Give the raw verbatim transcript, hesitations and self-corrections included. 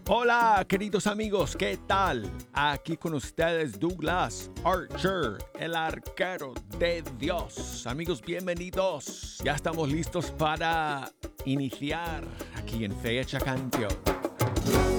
Hola, queridos amigos, ¿qué tal? Aquí con ustedes Douglas Archer, el arquero de Dios. Amigos, bienvenidos. Ya estamos listos para iniciar aquí en Fecha Canción.